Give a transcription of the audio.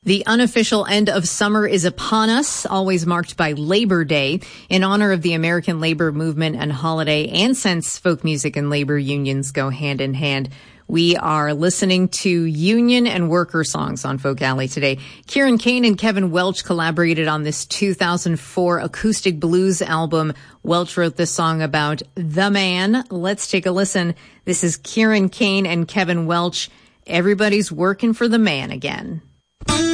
The unofficial end of summer is upon us, always marked by Labor Day, in honor of the American labor movement and holiday. And since folk music and labor unions go hand in hand, we are listening to union and worker songs on Folk Alley today. Kieran Kane and Kevin Welch collaborated on this 2004 acoustic blues album. Welch wrote this song about the man. Let's take a listen. This is Kieran Kane and Kevin Welch. Everybody's working for the man again.